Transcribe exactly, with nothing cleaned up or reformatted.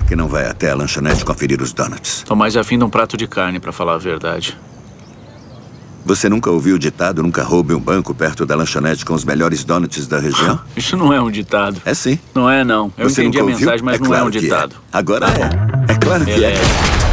Por que não vai até a lanchonete conferir os donuts? Tô mais afim de um prato de carne, pra falar a verdade. Você nunca ouviu o ditado, nunca roube um banco perto da lanchonete com os melhores donuts da região? Isso não é um ditado. É sim. Não é, não. Eu Você entendi nunca a mensagem, ouviu? mas É não claro é um que ditado. É. Agora é. É claro que Beleza. é.